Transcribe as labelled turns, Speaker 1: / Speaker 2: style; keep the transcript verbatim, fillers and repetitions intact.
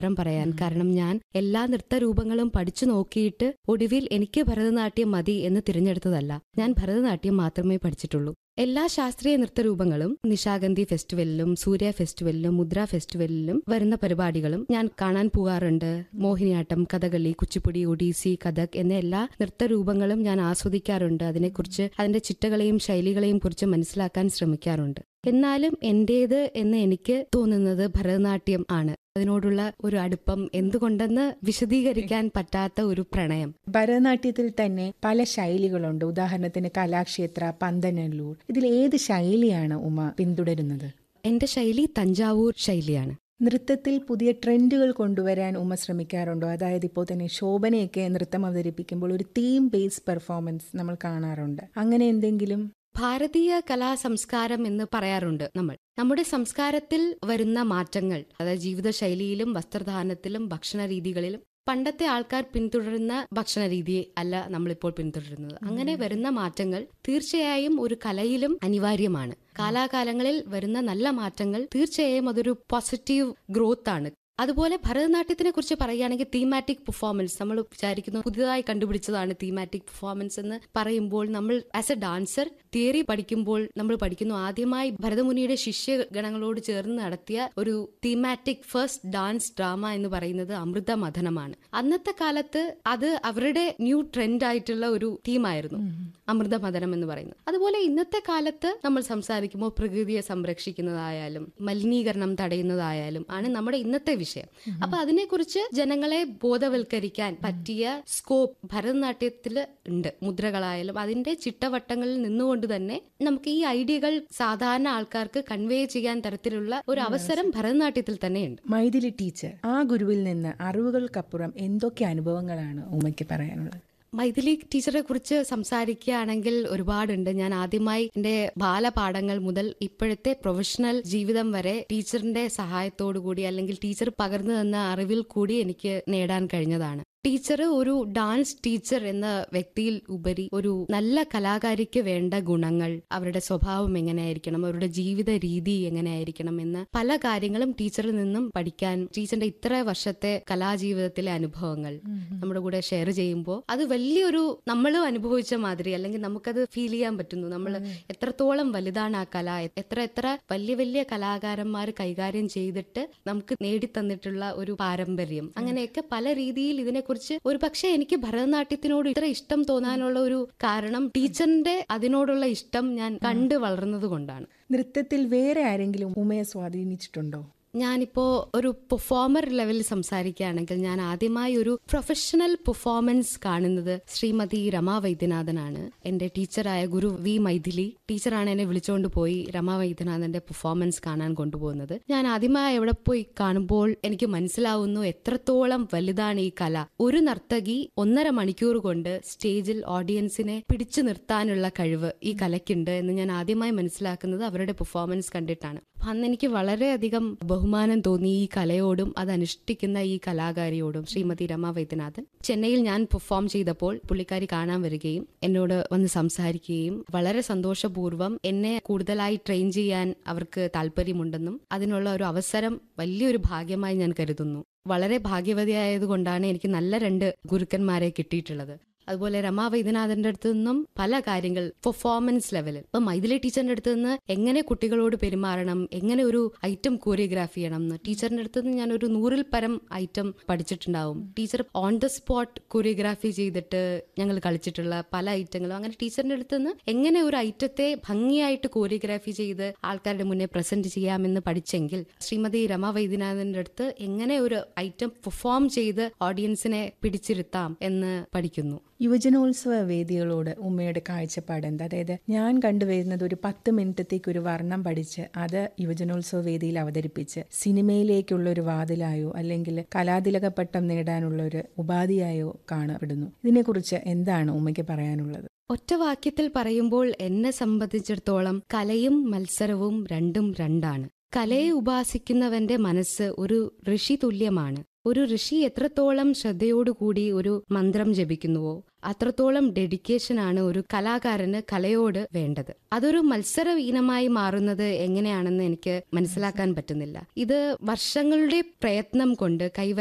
Speaker 1: പറയാൻ. കാരണം ഞാൻ എല്ലാ നൃത്തരൂപങ്ങളും പഠിച്ചു നോക്കിയിട്ട് ഒടുവിൽ എനിക്ക് ഭരതനാട്യം മതി എന്ന് തിരഞ്ഞെടുത്തതല്ല. ഞാൻ ഭരതനാട്യം മാത്രമേ പഠിച്ചിട്ടുള്ളൂ. എല്ലാ ശാസ്ത്രീയ നൃത്തരൂപങ്ങളും നിശാഗന്ധി ഫെസ്റ്റിവലിലും സൂര്യ ഫെസ്റ്റിവലിലും മുദ്ര ഫെസ്റ്റിവലിലും വരുന്ന പരിപാടികളും ഞാൻ കാണാൻ പോകാറുണ്ട്. മോഹിനിയാട്ടം, കഥകളി, കുച്ചിപ്പുടി, ഒഡീസി, കഥക് എന്ന എല്ലാ നൃത്തരൂപങ്ങളും ഞാൻ ആസ്വദിക്കാറുണ്ട്. അതിനെക്കുറിച്ച്, അതിന്റെ ചിട്ടകളെയും ശൈലികളെയും കുറിച്ച് മനസ്സിലാക്കാൻ ശ്രമിക്കാറുണ്ട്. എന്നാലും എന്റേത് എന്ന് എനിക്ക് തോന്നുന്നത് ഭരതനാട്യം ആണ്. അതിനോടുള്ള ഒരു അടുപ്പം എന്തുകൊണ്ടെന്ന് വിശദീകരിക്കാൻ പറ്റാത്ത ഒരു പ്രണയം.
Speaker 2: ഭരതനാട്യത്തിൽ തന്നെ പല ശൈലികളുണ്ട്. ഉദാഹരണത്തിന് കലാക്ഷേത്ര, പന്തനല്ലൂർ. ഇതിൽ ഏത് ശൈലിയാണ് ഉമ പിന്തുടരുന്നത്?
Speaker 1: എന്റെ ശൈലി തഞ്ചാവൂർ ശൈലിയാണ്.
Speaker 2: നൃത്തത്തിൽ പുതിയ ട്രെൻഡുകൾ കൊണ്ടുവരാൻ ഉമ ശ്രമിക്കാറുണ്ടോ? അതായത് ഇപ്പോൾ തന്നെ ശോഭനയൊക്കെ നൃത്തം അവതരിപ്പിക്കുമ്പോൾ ഒരു തീം ബേസ്ഡ് പെർഫോമൻസ് നമ്മൾ കാണാറുണ്ട്. അങ്ങനെ എന്തെങ്കിലും?
Speaker 1: ഭാരതീയ കലാ സംസ്കാരം എന്ന് പറയാറുണ്ട് നമ്മൾ. നമ്മുടെ സംസ്കാരത്തിൽ വരുന്ന മാറ്റങ്ങൾ, അതായത് ജീവിതശൈലിയിലും വസ്ത്രധാരണത്തിലും ഭക്ഷണ രീതികളിലും പണ്ടത്തെ ആൾക്കാർ പിന്തുടരുന്ന ഭക്ഷണ രീതി അല്ല നമ്മളിപ്പോൾ പിന്തുടരുന്നത്. അങ്ങനെ വരുന്ന മാറ്റങ്ങൾ തീർച്ചയായും ഒരു കലയിലും അനിവാര്യമാണ്. കാലാകാലങ്ങളിൽ വരുന്ന നല്ല മാറ്റങ്ങൾ തീർച്ചയായും അതൊരു പോസിറ്റീവ് ഗ്രോത്ത് ആണ്. അതുപോലെ ഭരതനാട്യത്തിനെ കുറിച്ച് പറയുകയാണെങ്കിൽ തീമാറ്റിക് പെർഫോമൻസ്, നമ്മൾ വിചാരിക്കുന്നു പുതിയതായി കണ്ടുപിടിച്ചതാണ് തീമാറ്റിക് പെർഫോമൻസ് എന്ന് പറയുമ്പോൾ, നമ്മൾ ആസ് എ ഡാൻസർ തിയറി പഠിക്കുമ്പോൾ നമ്മൾ പഠിക്കുന്നു ആദ്യമായി ഭരതമുനിയുടെ ശിഷ്യഗണങ്ങളോട് ചേർന്ന് നടത്തിയ ഒരു തീമാറ്റിക് ഫസ്റ്റ് ഡാൻസ് ഡ്രാമ എന്ന് പറയുന്നത് അമൃത മഥനമാണ്. അന്നത്തെ കാലത്ത് അത് അവരുടെ ന്യൂ ട്രെൻഡ് ആയിട്ടുള്ള ഒരു തീമായിരുന്നു അമൃത മഥനം എന്ന് പറയുന്നത്. അതുപോലെ ഇന്നത്തെ കാലത്ത് നമ്മൾ സംസാരിക്കുമ്പോൾ പ്രകൃതിയെ സംരക്ഷിക്കുന്നതായാലും മലിനീകരണം തടയുന്നതായാലും ആണ് നമ്മുടെ ഇന്നത്തെ വിഷയം. അപ്പൊ അതിനെക്കുറിച്ച് ജനങ്ങളെ ബോധവൽക്കരിക്കാൻ പറ്റിയ സ്കോപ്പ് ഭരതനാട്യത്തിൽ ഉണ്ട്. മുദ്രകളായാലും അതിന്റെ ചിട്ടവട്ടങ്ങളിൽ നിന്നുകൊണ്ട് തന്നെ നമുക്ക് ഈ ഐഡിയകൾ സാധാരണ ആൾക്കാർക്ക് കൺവേ ചെയ്യാൻ തരത്തിലുള്ള ഒരു അവസരം ഭരതനാട്യത്തിൽ തന്നെയുണ്ട്.
Speaker 2: മൈഥിലി ടീച്ചർ, ആ ഗുരുവിൽ നിന്ന് അറിവുകൾക്കപ്പുറം എന്തൊക്കെ അനുഭവങ്ങളാണ് ഉമ്മയ്ക്ക് പറയാനുള്ളത്?
Speaker 1: മൈഥിലി ടീച്ചറെ കുറിച്ച് സംസാരിക്കുകയാണെങ്കിൽ ഒരുപാടുണ്ട്. ഞാൻ ആദ്യമായി എന്റെ ബാലപാഠങ്ങൾ മുതൽ ഇപ്പോഴത്തെ പ്രൊഫഷണൽ ജീവിതം വരെ ടീച്ചറിന്റെ സഹായത്തോടു കൂടി, അല്ലെങ്കിൽ ടീച്ചർ പകർന്നു തന്ന അറിവിൽ കൂടി എനിക്ക് നേടാൻ കഴിഞ്ഞതാണ്. ടീച്ചർ ഒരു ഡാൻസ് ടീച്ചർ എന്ന വ്യക്തിയിൽ ഉപരി ഒരു നല്ല കലാകാരിക്ക് വേണ്ട ഗുണങ്ങൾ, അവരുടെ സ്വഭാവം എങ്ങനെയായിരിക്കണം, അവരുടെ ജീവിത രീതി എങ്ങനെയായിരിക്കണം എന്ന് പല കാര്യങ്ങളും ടീച്ചറിൽ നിന്നും പഠിക്കാൻ, ടീച്ചറിന്റെ ഇത്ര വർഷത്തെ കലാജീവിതത്തിലെ അനുഭവങ്ങൾ നമ്മുടെ കൂടെ ഷെയർ ചെയ്യുമ്പോൾ അത് വലിയൊരു നമ്മളും അനുഭവിച്ച മാതിരി, അല്ലെങ്കിൽ നമുക്കത് ഫീൽ ചെയ്യാൻ പറ്റുന്നു. നമ്മൾ എത്രത്തോളം വലുതാണ് ആ കല, എത്ര എത്ര വലിയ വലിയ കലാകാരന്മാർ കൈകാര്യം ചെയ്തിട്ട് നമുക്ക് നേടിത്തന്നിട്ടുള്ള ഒരു പാരമ്പര്യം, അങ്ങനെയൊക്കെ പല രീതിയിൽ ഇതിനെ കുറിച്ച്. ഒരു പക്ഷെ എനിക്ക് ഭരതനാട്യത്തിനോട് ഇത്ര ഇഷ്ടം തോന്നാനുള്ള ഒരു കാരണം ടീച്ചറിന്റെ അതിനോടുള്ള ഇഷ്ടം ഞാൻ കണ്ടു വളർന്നത് കൊണ്ടാണ്.
Speaker 2: നൃത്തത്തിൽ വേറെ ആരെങ്കിലും ഉമയെ സ്വാധീനിച്ചിട്ടുണ്ടോ?
Speaker 1: ഞാനിപ്പോ ഒരു പെർഫോമർ ലെവലിൽ സംസാരിക്കുകയാണെങ്കിൽ ഞാൻ ആദ്യമായി ഒരു പ്രൊഫഷണൽ പെർഫോമൻസ് കാണുന്നത് ശ്രീമതി രമാ വൈദ്യനാഥനാണ്. എന്റെ ടീച്ചറായ ഗുരു വി മൈഥിലി ടീച്ചറാണ് എന്നെ വിളിച്ചുകൊണ്ട് പോയി രമാ വൈദ്യനാഥന്റെ പെർഫോമൻസ് കാണാൻ കൊണ്ടുപോകുന്നത്. ഞാൻ ആദ്യമായി എവിടെ പോയി കാണുമ്പോൾ എനിക്ക് മനസ്സിലാവുന്നു എത്രത്തോളം വലുതാണ് ഈ കല. ഒരു നർത്തകി ഒന്നര മണിക്കൂർ കൊണ്ട് സ്റ്റേജിൽ ഓഡിയൻസിനെ പിടിച്ചു നിർത്താനുള്ള കഴിവ് ഈ കലയ്ക്കുണ്ട് എന്ന് ഞാൻ ആദ്യമായി മനസ്സിലാക്കുന്നത് അവരുടെ പെർഫോമൻസ് കണ്ടിട്ടാണ്. അന്ന് എനിക്ക് വളരെയധികം ബഹുമാനം തോന്നി ഈ കലയോടും അത് അനുഷ്ഠിക്കുന്ന ഈ കലാകാരിയോടും, ശ്രീമതി രമാ വൈദ്യനാഥൻ. ചെന്നൈയിൽ ഞാൻ പെർഫോം ചെയ്തപ്പോൾ പുള്ളിക്കാരി കാണാൻ വരികയും എന്നോട് വന്ന് സംസാരിക്കുകയും വളരെ സന്തോഷപൂർവ്വം എന്നെ കൂടുതലായി ട്രെയിൻ ചെയ്യാൻ അവർക്ക് താല്പര്യമുണ്ടെന്നും അതിനുള്ള ഒരു അവസരം വലിയൊരു ഭാഗ്യമായി ഞാൻ കരുതുന്നു. വളരെ ഭാഗ്യവതിയായതുകൊണ്ടാണ് എനിക്ക് നല്ല രണ്ട് ഗുരുക്കന്മാരെ കിട്ടിയിട്ടുള്ളത്. അതുപോലെ രമാ വൈദ്യനാഥന്റെ അടുത്ത് നിന്നും പല കാര്യങ്ങൾ പെർഫോമൻസ് ലെവലിൽ, ഇപ്പൊ മൈഥിലി ടീച്ചറിന്റെ അടുത്ത് നിന്ന് എങ്ങനെ കുട്ടികളോട് പെരുമാറണം, എങ്ങനെ ഒരു ഐറ്റം കോറിയോഗ്രാഫി ചെയ്യണം എന്ന് ടീച്ചറിന്റെ അടുത്ത് നിന്ന് ഞാൻ ഒരു നൂറിൽ പരം item പഠിച്ചിട്ടുണ്ടാവും. Teacher on the spot choreography ചെയ്തിട്ട് ഞങ്ങൾ കളിച്ചിട്ടുള്ള പല ഐറ്റങ്ങളും, അങ്ങനെ ടീച്ചറിന്റെ അടുത്ത് നിന്ന് എങ്ങനെ ഒരു ഐറ്റത്തെ ഭംഗിയായിട്ട് കോറിയോഗ്രാഫി ചെയ്ത് ആൾക്കാരുടെ മുന്നേ പ്രസന്റ് ചെയ്യാമെന്ന് പഠിച്ചെങ്കിൽ ശ്രീമതി രമാ വൈദ്യനാഥന്റെ അടുത്ത് എങ്ങനെ ഒരു ഐറ്റം പെർഫോം ചെയ്ത് ഓഡിയൻസിനെ പിടിച്ചിരുത്താം എന്ന് പഠിക്കുന്നു.
Speaker 2: യുവജനോത്സവ വേദികളോട് ഉമ്മയുടെ കാഴ്ചപ്പാട് എന്താ? അതായത് ഞാൻ കണ്ടുവരുന്നത് ഒരു പത്ത് മിനിറ്റത്തേക്ക് ഒരു വർണ്ണം പഠിച്ച് അത് യുവജനോത്സവ വേദിയിൽ അവതരിപ്പിച്ച് സിനിമയിലേക്കുള്ള ഒരു വാതിലായോ അല്ലെങ്കിൽ കലാതിലക പട്ടം നേടാനുള്ള ഒരു ഉപാധിയായോ കാണപ്പെടുന്നു. ഇതിനെക്കുറിച്ച് എന്താണ് ഉമ്മയ്ക്ക് പറയാനുള്ളത്?
Speaker 1: ഒറ്റ വാക്യത്തിൽ പറയുമ്പോൾ എന്നെ സംബന്ധിച്ചിടത്തോളം കലയും മത്സരവും രണ്ടും രണ്ടാണ്. കലയെ ഉപാസിക്കുന്നവന്റെ മനസ്സ് ഒരു ഋഷി തുല്യമാണ്. ഒരു ഋഷി എത്രത്തോളം ശ്രദ്ധയോടുകൂടി ഒരു മന്ത്രം ജപിക്കുന്നുവോ അത്രത്തോളം ഡെഡിക്കേഷനാണ് ഒരു കലാകാരന് കലയോട് വേണ്ടത്. അതൊരു മത്സര ഇനമായി മാറുന്നത് എങ്ങനെയാണെന്ന് എനിക്ക് മനസ്സിലാക്കാൻ പറ്റുന്നില്ല. ഇത് വർഷങ്ങളുടെ പ്രയത്നം കൊണ്ട് കൈവ